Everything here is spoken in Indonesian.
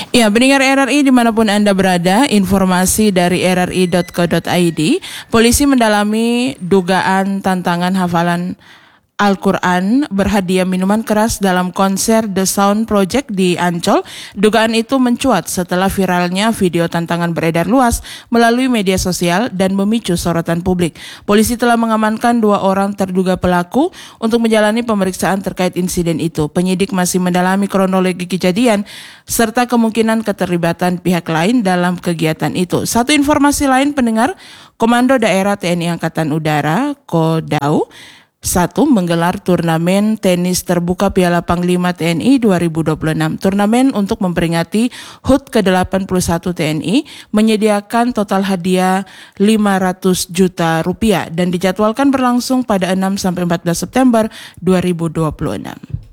Ya, pendengar RRI dimanapun Anda berada, informasi dari rri.co.id, polisi mendalami dugaan tantangan hafalan Al-Quran berhadiah minuman keras dalam konser The Sound Project di Ancol. Dugaan itu mencuat setelah viralnya video tantangan beredar luas melalui media sosial dan memicu sorotan publik. Polisi telah mengamankan 2 orang terduga pelaku untuk menjalani pemeriksaan terkait insiden itu. Penyidik masih mendalami kronologi kejadian serta kemungkinan keterlibatan pihak lain dalam kegiatan itu. Satu informasi lain pendengar, Komando Daerah TNI Angkatan Udara, Kodau, menggelar turnamen tenis terbuka Piala Panglima TNI 2026. Turnamen untuk memperingati HUT ke-81 TNI menyediakan total hadiah 500 juta rupiah dan dijadwalkan berlangsung pada 6-14 September 2026.